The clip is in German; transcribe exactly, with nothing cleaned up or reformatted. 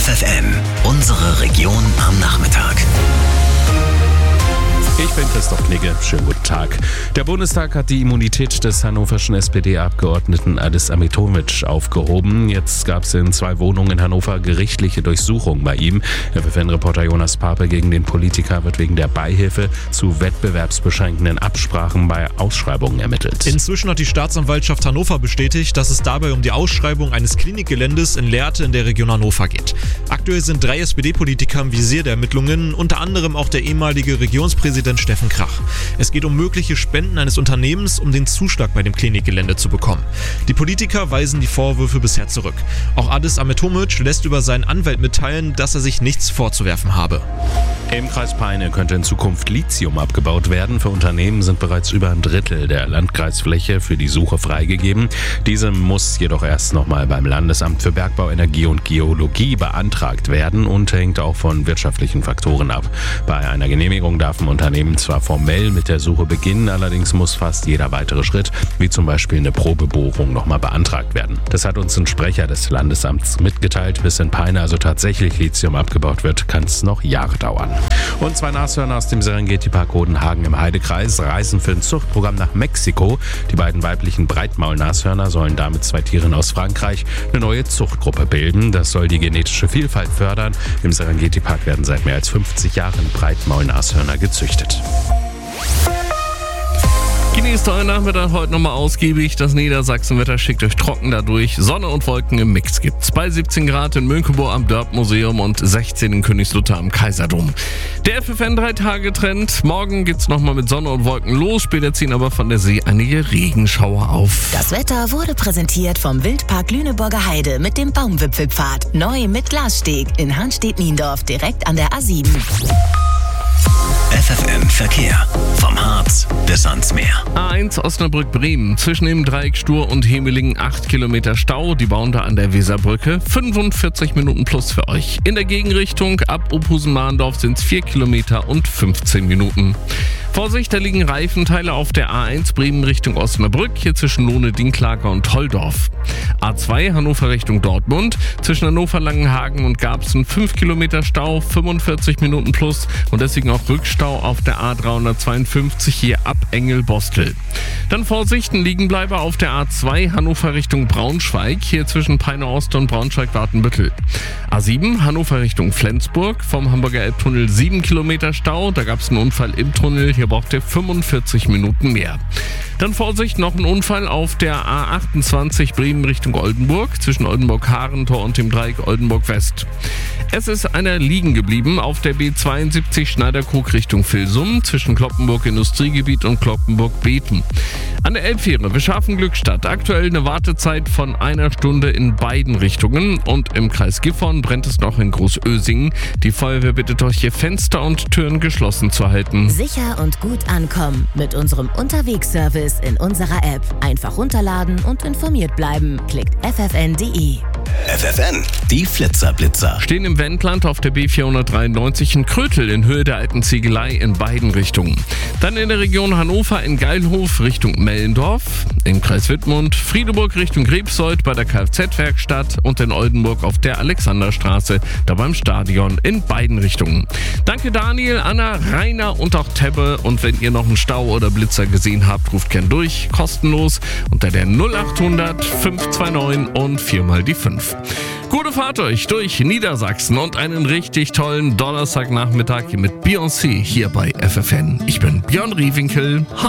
F F N, unsere Region am Nachmittag. Ich bin Christoph Knigge. Schönen guten Tag. Der Bundestag hat die Immunität des hannoverschen S P D-Abgeordneten Adis Amitovic aufgehoben. Jetzt gab es in zwei Wohnungen in Hannover gerichtliche Durchsuchungen bei ihm. F F N-Reporter Jonas Pape gegen den Politiker wird wegen der Beihilfe zu wettbewerbsbeschränkenden Absprachen bei Ausschreibungen ermittelt. Inzwischen hat die Staatsanwaltschaft Hannover bestätigt, dass es dabei um die Ausschreibung eines Klinikgeländes in Lehrte in der Region Hannover geht. Aktuell sind drei S P D-Politiker im Visier der Ermittlungen, unter anderem auch der ehemalige Regionspräsident Steffen Krach. Es geht um mögliche Spenden eines Unternehmens, um den Zuschlag bei dem Klinikgelände zu bekommen. Die Politiker weisen die Vorwürfe bisher zurück. Auch Adis Amitovic lässt über seinen Anwalt mitteilen, dass er sich nichts vorzuwerfen habe. Im Kreis Peine könnte in Zukunft Lithium abgebaut werden. Für Unternehmen sind bereits über ein Drittel der Landkreisfläche für die Suche freigegeben. Diese muss jedoch erst nochmal beim Landesamt für Bergbau, Energie und Geologie beantragt werden und hängt auch von wirtschaftlichen Faktoren ab. Bei einer Genehmigung darf ein Unternehmen zwar formell mit der Suche beginnen, allerdings muss fast jeder weitere Schritt, wie zum Beispiel eine Probebohrung, nochmal beantragt werden. Das hat uns ein Sprecher des Landesamts mitgeteilt. Bis in Peine also tatsächlich Lithium abgebaut wird, kann es noch Jahre dauern. Und zwei Nashörner aus dem Serengeti-Park Rodenhagen im Heidekreis reisen für ein Zuchtprogramm nach Mexiko. Die beiden weiblichen Breitmaul-Nashörner sollen da mit zwei Tieren aus Frankreich eine neue Zuchtgruppe bilden. Das soll die genetische Vielfalt fördern. Im Serengeti-Park werden seit mehr als fünfzig Jahren Breitmaul-Nashörner gezüchtet. Genießt euren Nachmittag heute nochmal ausgiebig. Das Niedersachsenwetter schickt euch trocken dadurch. Sonne und Wolken im Mix gibt's. Bei siebzehn Grad in Mönckeberg am Dörp-Museum und sechzehn in Königslutter am Kaiserdom. Der F F N drei Tage Trend. Morgen geht's nochmal mit Sonne und Wolken los. Später ziehen aber von der See einige Regenschauer auf. Das Wetter wurde präsentiert vom Wildpark Lüneburger Heide mit dem Baumwipfelpfad. Neu mit Glassteg in Hanstedt-Niendorf direkt an der A sieben. F F N Verkehr. Vom Harz bis ans Meer. A eins Osnabrück-Bremen. Zwischen dem Dreieck Stur und Hemelingen acht Kilometer Stau. Die bauen da an der Weserbrücke. fünfundvierzig Minuten plus für euch. In der Gegenrichtung ab Opusen-Mahndorf sind es vier Kilometer und fünfzehn Minuten. Vorsicht, da liegen Reifenteile auf der A eins Bremen Richtung Osnabrück, hier zwischen Lohne-Dinklager und Holldorf. A zwei Hannover Richtung Dortmund, zwischen Hannover, Langenhagen und Garbsen fünf Kilometer Stau, fünfundvierzig Minuten plus und deswegen auch Rückstau auf der A dreihundertzweiundfünfzig hier ab Engel-Bostel. Dann Vorsicht, ein Liegenbleiber auf der A zwei Hannover Richtung Braunschweig, hier zwischen Peine Ost und Braunschweig-Wartenbüttel. A sieben Hannover Richtung Flensburg, vom Hamburger Elbtunnel sieben Kilometer Stau, da gab es einen Unfall im Tunnel. Hier braucht ihr fünfundvierzig Minuten mehr. Dann Vorsicht, noch ein Unfall auf der A achtundzwanzig Bremen Richtung Oldenburg, zwischen Oldenburg-Harentor und dem Dreieck Oldenburg-West. Es ist einer liegen geblieben auf der B zweiundsiebzig Schneiderkrug Richtung Vilsum, zwischen Cloppenburg Industriegebiet und Cloppenburg-Beten. An der Elbfähre Beschaffen-Glückstadt aktuell eine Wartezeit von einer Stunde in beiden Richtungen und im Kreis Gifhorn brennt es noch in Großösingen. Die Feuerwehr bittet euch, hier Fenster und Türen geschlossen zu halten. Sicher und gut ankommen mit unserem Unterwegsservice in unserer App. Einfach runterladen und informiert bleiben. Klickt f f n punkt d e. F F N, die Flitzerblitzer. Stehen im Wendland auf der B vierhundertdreiundneunzig in Krötel in Höhe der alten Ziegelei in beiden Richtungen. Dann in der Region Hannover in Geilhof Richtung Mellendorf, im Kreis Wittmund, Friedeburg Richtung Grebsold bei der Kfz-Werkstatt und in Oldenburg auf der Alexanderstraße, da beim Stadion in beiden Richtungen. Danke Daniel, Anna, Rainer und auch Tebbe und wenn ihr noch einen Stau oder Blitzer gesehen habt, ruft gern durch, kostenlos unter der null achthundert fünf zwei neun und viermal die fünf. Gute Fahrt euch durch Niedersachsen und einen richtig tollen Donnerstagnachmittag mit Beyoncé hier bei F F N. Ich bin Björn Riewinkel. Hi!